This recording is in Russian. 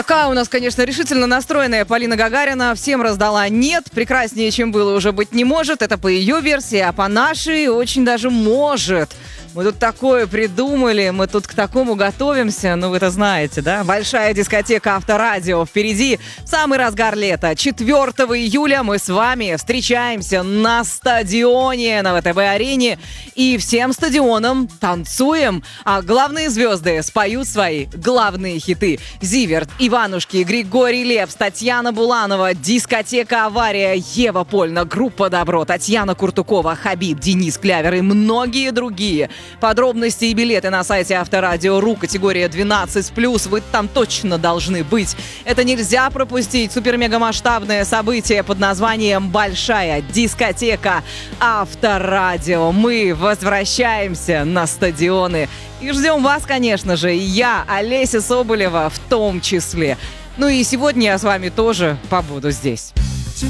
Такая у нас, конечно, решительно настроенная Полина Гагарина. Всем раздала «нет». Прекраснее, чем было, уже быть не может. Это по ее версии, а по нашей очень даже может. Мы тут такое придумали, мы тут к такому готовимся, ну вы это знаете, да? Большая дискотека Авторадио впереди. В самый разгар лета, 4 июля мы с вами встречаемся на стадионе, на ВТБ-арене. И всем стадионам танцуем, а главные звезды споют свои главные хиты. Зиверт, Иванушки, Григорий Лепс, Татьяна Буланова, дискотека «Авария», Ева Польна, группа «Добро», Татьяна Куртукова, Хабиб, Денис Клявер и многие другие. Подробности и билеты на сайте Авторадио.ру, категория 12+, вы там точно должны быть. Это нельзя пропустить. Супер-мега-масштабное событие под названием «Большая дискотека Авторадио». Мы возвращаемся на стадионы и ждем вас, конечно же, и я, Олеся Соболева, в том числе. Ну и сегодня я с вами тоже побуду здесь.